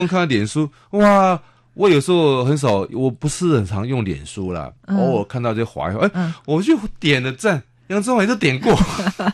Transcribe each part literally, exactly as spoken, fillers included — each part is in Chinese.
看到脸书，哇！我有时候很少，我不是很常用脸书啦，嗯、偶尔看到就滑一滑，哎、嗯，我就点了赞，杨宗纬都点过。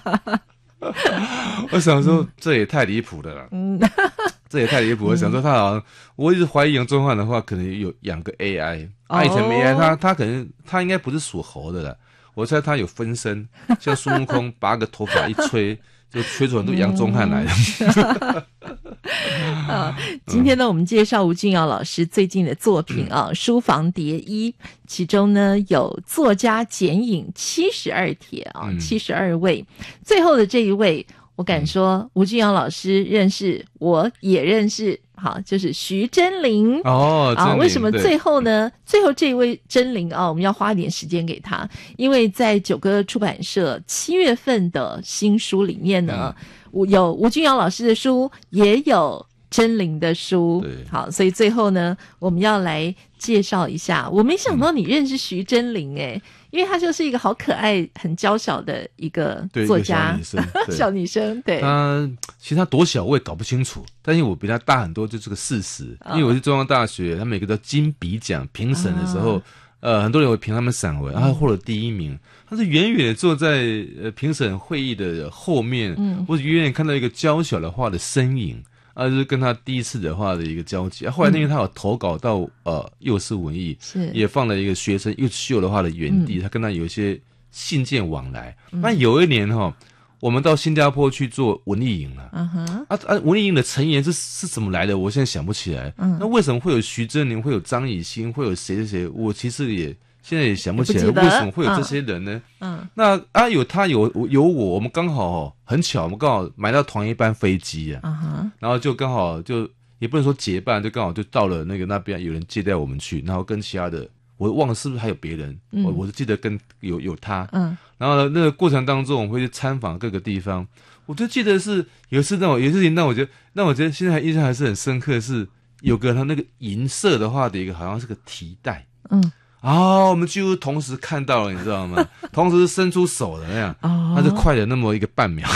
我想说、嗯、这也太离谱了啦，嗯，这也太离谱。我想说他好像，我一直怀疑杨宗纬的话，可能有养个 A I， 他以前没 A I， 他他可能他应该不是属猴的啦，我猜他有分身，像孙悟空拔个头发一吹。就吹出很多杨宗翰来的。 啊，今天呢，我们介绍吴俊尧老师最近的作品啊，《书房蝶衣》，其中呢有作家剪影七十二帖啊，七十二位，最后的这一位，我敢说，吴俊尧老师认识，我也认识。好，就是徐真菱哦啊，为什么最后呢？最后这一位真菱啊，我们要花一点时间给他，因为在九歌出版社七月份的新书里面呢，嗯、有吴俊尧老师的书，也有真菱的书。好，所以最后呢，我们要来介绍一下。我没想到你认识徐真菱诶、欸。因为她就是一个好可爱、很娇小的一个作家， 小女生， 小女生，对。 她其实她多小我也搞不清楚，但是我比她大很多，就这个事实。哦、因为我是中央大学，她每个都金笔奖评审的时候，哦、呃，很多人会评他们散文，然后获得第一名。她是远远的坐在呃评审会议的后面，嗯，或者远远看到一个娇小的画的身影。啊，就是跟他第一次的话的一个交集。啊、后来因为他有投稿到、嗯、呃幼师文艺，是也放了一个学生幼秀的话的园地，嗯、他跟他有一些信件往来。那、嗯、有一年哈、哦，我们到新加坡去做文艺营了。嗯哼，啊啊，文艺营的成员是是怎么来的？我现在想不起来。嗯，那为什么会有徐真菱，会有张以欣，会有谁谁谁？我其实也。现在也想不起来为什么会有这些人呢？嗯，嗯那啊有他有有我，我们刚好、哦、很巧，我们刚好买到同一班飞机啊，嗯、然后就刚好就也不能说结伴，就刚好就到了那个那边有人接待我们去，然后跟其他的我忘了是不是还有别人，嗯、我我是记得跟有有他，嗯，然后呢那个过程当中我们会去参访各个地方，我就记得是有一次让我有一次让我觉得让我觉得现在印象还是很深刻，是有个他那个银色的话的一个好像是个提袋，嗯。哦，我们几乎同时看到了，你知道吗？同时伸出手的那样，哦、他就快了那么一个半秒。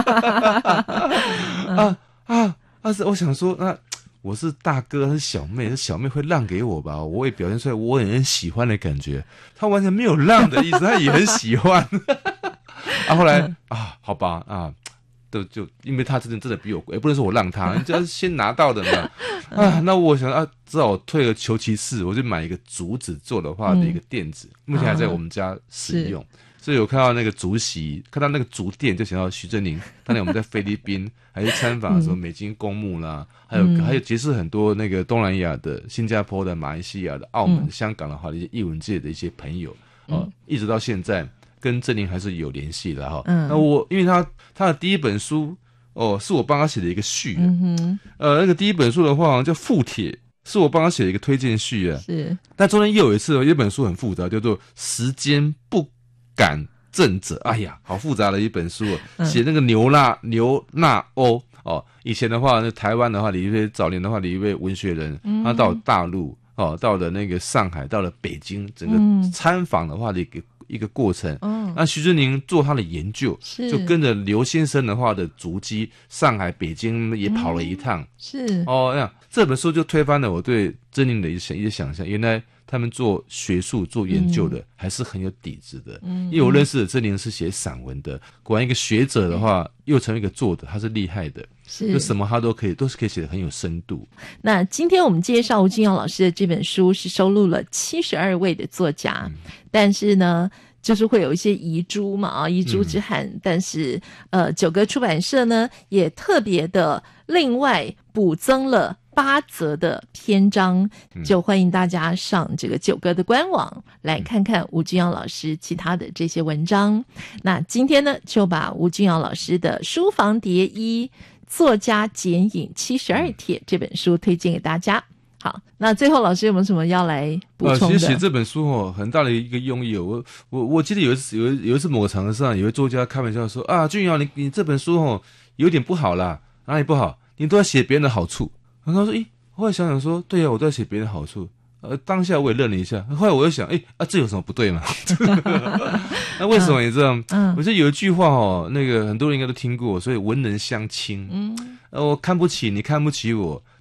啊啊啊！是我想说，那、啊、我是大哥，他是小妹，是小妹会让给我吧？我也表现出来我很喜欢的感觉。他完全没有让的意思，他也很喜欢。啊，后来啊，好吧啊。都就因为他真的真的比我贵，也不能说我让他，人家是先拿到的嘛。啊，那我想啊，只好退而求其次，我就买一个竹子做的话的一个垫子，嗯、目前还在我们家使用。所以我看到那个竹席，看到那个竹垫，就想到徐真菱。当年我们在菲律宾还是参访的时候，美金公墓啦，还有、嗯、还有结识很多那个东南亚的、新加坡的、马来西亚的、澳门、嗯、香港的话的一些艺文界的一些朋友，哦、嗯，一直到现在。跟真菱还是有联系的哈，嗯，那我因为他他的第一本书哦，是我帮他写的一个序，嗯哼，呃，那个第一本书的话好像叫附帖，是我帮他写的一个推荐序啊，是，但中间又有一次有一本书很复杂，叫做《时间不敢正者》，哎呀，好复杂的一本书，嗯、写那个牛纳牛纳欧哦，以前的话，那台湾的话，里一位早年的话，里一位文学人，嗯、他到大陆哦，到了那个上海，到了北京，整个参访的话的一个。一个过程，哦、那徐真菱做他的研究，就跟着刘先生的话的足迹，上海、北京也跑了一趟，嗯、是哦，那这本书就推翻了我对真菱的一些一些想象，原来他们做学术、做研究的、嗯、还是很有底子的，嗯，因为我认识的真菱是写散文的，果然一个学者的话，嗯、又成为一个作者，他是厉害的。是，就什么他都可以，都是可以写得很有深度。 那今天我们介绍吴俊尧老师的这本书是收录了七十二位的作家，嗯、但是呢，就是会有一些遗珠嘛啊，遗珠之憾。嗯、但是呃，九歌出版社呢也特别的另外补增了八则的篇章，就欢迎大家上这个九歌的官网来看看吴俊尧老师其他的这些文章。那今天呢，就把吴俊尧老师的《书房蝶衣》作家剪影七十二帖这本书推荐给大家。好，那最后老师有没有什么要来补充的？ 呃、其实写这本书哦，很大的一个用意哦。我我我记得有一次有有一次某个场合上，有位作家开玩笑说啊，俊尧你你这本书哦有点不好啦，哪里不好？你都在写别人的好处。然后他说，咦，后来想想说，对呀、啊，我都在写别人的好处。呃，当下我也愣了一下，后来我又想，哎啊，这有什么不对吗？那为什么你知道？嗯，我觉得有一句话哦，那个很多人应该都听过，所以文人相轻。嗯，呃，我看不起你，看不起我，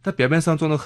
他表面上装的